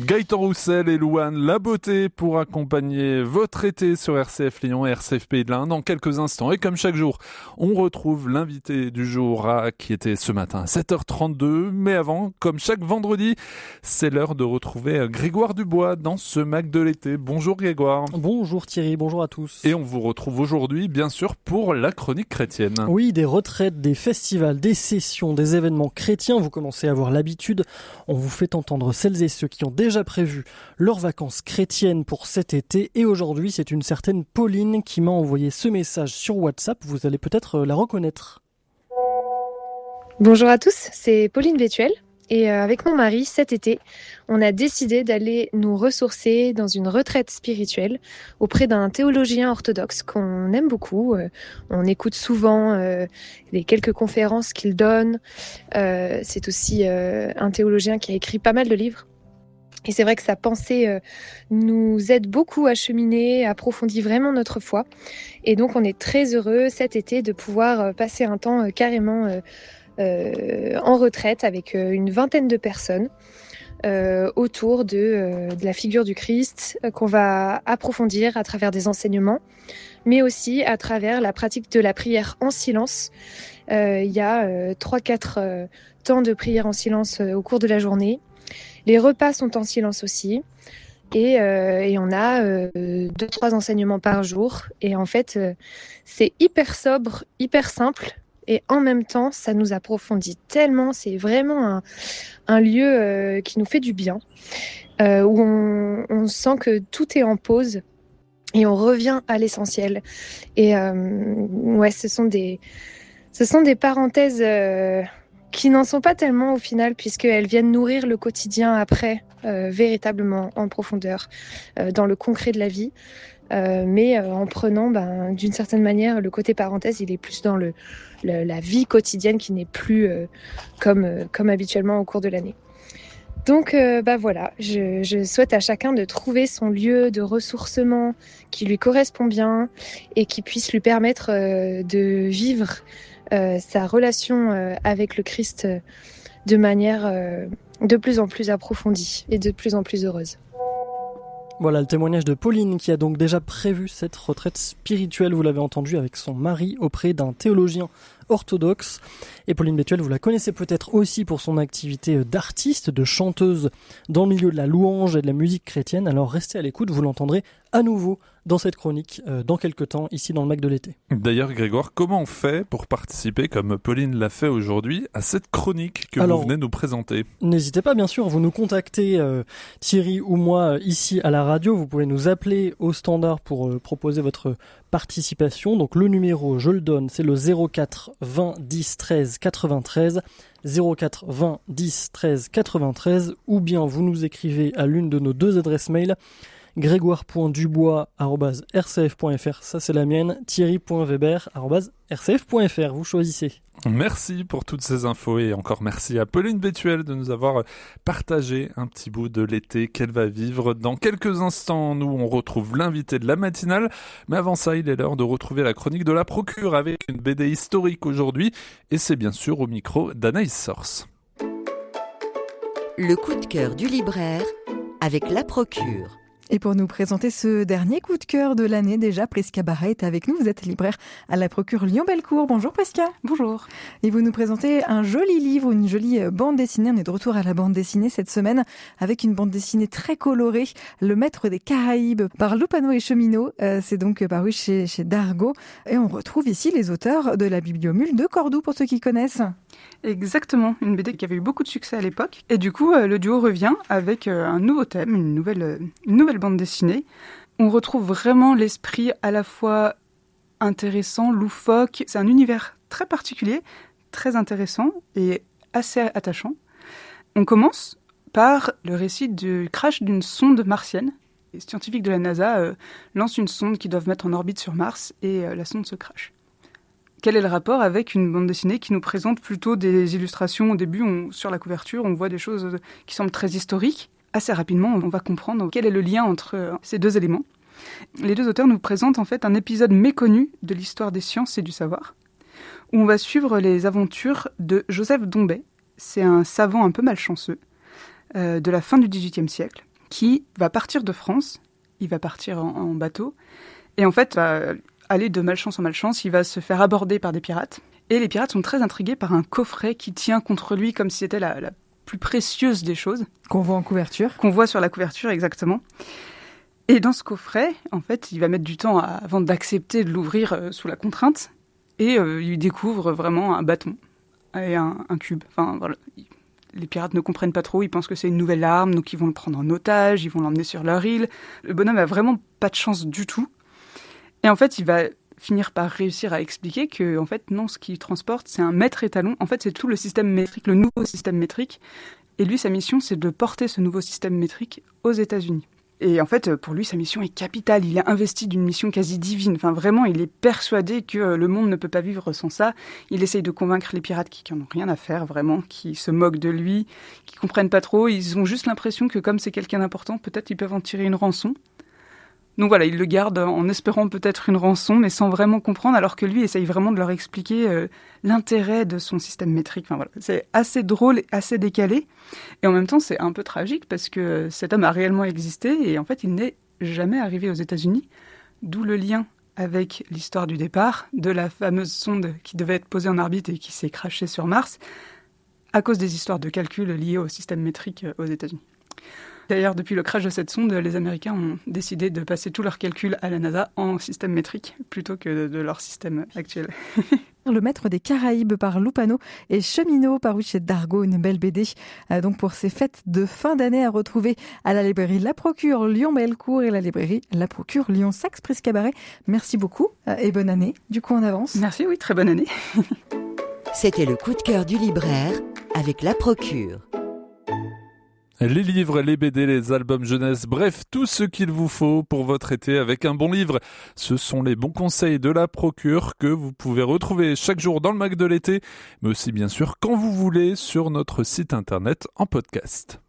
Gaëtan Roussel et Louane La Beauté pour accompagner votre été sur RCF Lyon et RCF Pays de l'Inde dans quelques instants. Et comme chaque jour, on retrouve l'invité du jour qui était ce matin à 7h32. Mais avant, comme chaque vendredi, c'est l'heure de retrouver Grégoire Dubois dans ce Mac de l'été. Bonjour Grégoire. Bonjour Thierry, bonjour à tous. Et on vous retrouve aujourd'hui, bien sûr, pour la chronique chrétienne. Oui, des retraites, des festivals, des sessions, des événements chrétiens. Vous commencez à avoir l'habitude. On vous fait entendre celles et ceux qui ont déjà prévu leurs vacances chrétiennes pour cet été. Et aujourd'hui, c'est une certaine Pauline qui m'a envoyé ce message sur WhatsApp. Vous allez peut-être la reconnaître. Bonjour à tous, c'est Pauline Bétuel. Et avec mon mari, cet été, on a décidé d'aller nous ressourcer dans une retraite spirituelle auprès d'un théologien orthodoxe qu'on aime beaucoup. On écoute souvent les quelques conférences qu'il donne. C'est aussi un théologien qui a écrit pas mal de livres. Et c'est vrai que sa pensée nous aide beaucoup à cheminer, approfondit vraiment notre foi. Et donc on est très heureux cet été de pouvoir passer un temps carrément en retraite avec une vingtaine de personnes autour de la figure du Christ qu'on va approfondir à travers des enseignements, mais aussi à travers la pratique de la prière en silence. Il y a 3-4 temps de prière en silence au cours de la journée. Les repas sont en silence aussi. Et on a 2-3 enseignements par jour. Et en fait, c'est hyper sobre, hyper simple. Et en même temps, ça nous approfondit tellement. C'est vraiment un lieu qui nous fait du bien, où on sent que tout est en pause et on revient à l'essentiel. Et ouais, ce sont des parenthèses qui n'en sont pas tellement au final, puisqu'elles viennent nourrir le quotidien après, véritablement en profondeur, dans le concret de la vie. Mais en prenant, d'une certaine manière, le côté parenthèse, il est plus dans la vie quotidienne qui n'est plus comme habituellement au cours de l'année. Donc voilà, je souhaite à chacun de trouver son lieu de ressourcement qui lui correspond bien et qui puisse lui permettre de vivre sa relation avec le Christ de manière de plus en plus approfondie et de plus en plus heureuse. Voilà le témoignage de Pauline qui a donc déjà prévu cette retraite spirituelle, vous l'avez entendu, avec son mari auprès d'un théologien orthodoxe. Et Pauline Bétuel, vous la connaissez peut-être aussi pour son activité d'artiste, de chanteuse dans le milieu de la louange et de la musique chrétienne. Alors restez à l'écoute, vous l'entendrez à nouveau dans cette chronique dans quelques temps, ici dans le Mac de l'été. D'ailleurs, Grégoire, comment on fait pour participer, comme Pauline l'a fait aujourd'hui, à cette chronique que vous venez nous présenter ? N'hésitez pas, bien sûr, vous nous contactez, Thierry ou moi, ici à la radio. Vous pouvez nous appeler au standard pour proposer votre participation. Donc le numéro, je le donne, c'est le 04 20 10 13 93. 04 20 10 13 93. Ou bien vous nous écrivez à l'une de nos deux adresses mail, grégoire.dubois@rcf.fr, ça c'est la mienne, thierry.weber@rcf.fr, vous choisissez. Merci pour toutes ces infos et encore merci à Pauline Bétuel de nous avoir partagé un petit bout de l'été qu'elle va vivre. Dans quelques instants, nous on retrouve l'invité de la matinale, mais avant ça il est l'heure de retrouver la chronique de la Procure avec une BD historique aujourd'hui et c'est bien sûr au micro d'Anaïs Sors. Le coup de cœur du libraire avec la Procure. Et pour nous présenter ce dernier coup de cœur de l'année déjà, Prisca Barret est avec nous. Vous êtes libraire à la Procure Lyon-Bellecour. Bonjour Prisca. Bonjour. Et vous nous présentez un joli livre, une jolie bande dessinée. On est de retour à la bande dessinée cette semaine avec une bande dessinée très colorée, Le Maître des Caraïbes par Lupano et Cheminot. C'est donc paru chez Dargaud. Et on retrouve ici les auteurs de la Bibliomule de Cordoue pour ceux qui connaissent. Exactement, une BD qui avait eu beaucoup de succès à l'époque. Et du coup, le duo revient avec un nouveau thème, une nouvelle bande dessinée. On retrouve vraiment l'esprit à la fois intéressant, loufoque. C'est un univers très particulier, très intéressant et assez attachant. On commence par le récit du crash d'une sonde martienne. Les scientifiques de la NASA lancent une sonde qu'ils doivent mettre en orbite sur Mars et la sonde se crache. Quel est le rapport avec une bande dessinée qui nous présente plutôt des illustrations au début, sur la couverture, on voit des choses qui semblent très historiques. Assez rapidement, on va comprendre quel est le lien entre ces deux éléments. Les deux auteurs nous présentent en fait un épisode méconnu de l'histoire des sciences et du savoir, où on va suivre les aventures de Joseph Dombey. C'est un savant un peu malchanceux de la fin du XVIIIe siècle, qui va partir de France. Il va partir en bateau. Et en fait, va aller de malchance en malchance. Il va se faire aborder par des pirates. Et les pirates sont très intrigués par un coffret qui tient contre lui comme si c'était la plus précieuse des choses. Qu'on voit en couverture. Qu'on voit sur la couverture, exactement. Et dans ce coffret, en fait, il va mettre du temps avant d'accepter de l'ouvrir sous la contrainte. Et il découvre vraiment un bâton et un cube. Enfin, voilà. Les pirates ne comprennent pas trop, ils pensent que c'est une nouvelle arme, donc ils vont le prendre en otage, ils vont l'emmener sur leur île. Le bonhomme a vraiment pas de chance du tout. Et en fait, il va finir par réussir à expliquer que, en fait, non, ce qu'il transporte, c'est un mètre étalon. En fait, c'est tout le système métrique, le nouveau système métrique. Et lui, sa mission, c'est de porter ce nouveau système métrique aux États-Unis. Et en fait, pour lui, sa mission est capitale. Il est investi d'une mission quasi divine. Enfin, vraiment, il est persuadé que le monde ne peut pas vivre sans ça. Il essaye de convaincre les pirates qui n'en ont rien à faire, vraiment, qui se moquent de lui, qui comprennent pas trop. Ils ont juste l'impression que comme c'est quelqu'un d'important, peut-être ils peuvent en tirer une rançon. Donc voilà, il le garde en espérant peut-être une rançon, mais sans vraiment comprendre, alors que lui essaye vraiment de leur expliquer l'intérêt de son système métrique. Enfin, voilà. C'est assez drôle, assez décalé, et en même temps c'est un peu tragique, parce que cet homme a réellement existé, et en fait il n'est jamais arrivé aux États-Unis, d'où le lien avec l'histoire du départ, de la fameuse sonde qui devait être posée en orbite et qui s'est crashée sur Mars, à cause des histoires de calcul liées au système métrique aux États-Unis. D'ailleurs, depuis le crash de cette sonde, les Américains ont décidé de passer tous leurs calculs à la NASA en système métrique plutôt que de leur système actuel. Le Maître des Caraïbes par Lupano et Cheminot paru chez Dargaud, une belle BD. Donc pour ces fêtes de fin d'année à retrouver à la librairie La Procure Lyon-Bellecour et la librairie La Procure Lyon-Saxe-Prix-Cabaret. Merci beaucoup et bonne année. Du coup, on avance. Merci, oui, très bonne année. C'était le coup de cœur du libraire avec La Procure. Les livres, les BD, les albums jeunesse, bref, tout ce qu'il vous faut pour votre été avec un bon livre. Ce sont les bons conseils de La Procure que vous pouvez retrouver chaque jour dans le Mac de l'été, mais aussi bien sûr quand vous voulez sur notre site internet en podcast.